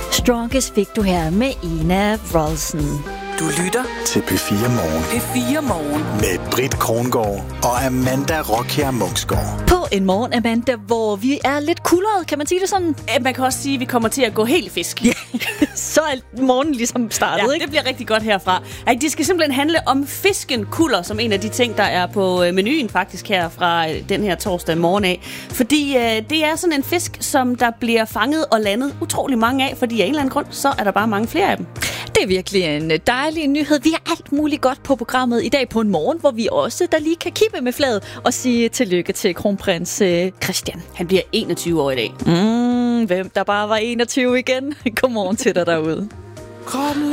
Strongest fik du her med Ina Wroldsen. Du lytter til P4 Morgen. P4 Morgen. Med Britt Krongård og Amanda Rockher Munksgaard. På en morgen, Amanda, hvor vi er lidt kuldret, kan man sige det sådan? Man kan også sige, at vi kommer til at gå helt fisk. Ja, så er morgenen ligesom startet, ja, ikke? det bliver rigtig godt herfra. Det skal simpelthen handle om fisken kulder, som en af de ting, der er på menuen faktisk her fra den her torsdag morgen af. Fordi det er sådan en fisk, som der bliver fanget og landet utrolig mange af, fordi af en eller anden grund, så er der bare mange flere af dem. Det er virkelig en dejlig nyhed. Vi har alt muligt godt på programmet i dag på en morgen, hvor vi også der lige kan kippe med flaget og sige tillykke til kronprins Christian. Han bliver 21 år i dag. Hvem der bare var 21 igen. Godmorgen til dig derude.